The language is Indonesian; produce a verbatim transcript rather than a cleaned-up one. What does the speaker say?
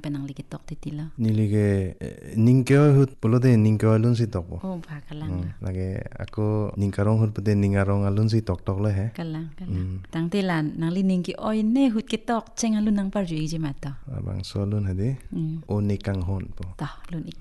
penang likitok titila. Nilige ningkeo hut pulode ningkeo alun si tok po. Oh ba kalang. Lagi aku ningkarong hut pede ningarong alun si tok tok le he. Kalang kalang. Tang tilan nang li ningki oi ne hut kitok ceng alun nang parju iji mata. Abang so alun hadi. O nikang hon po. Tah alun ik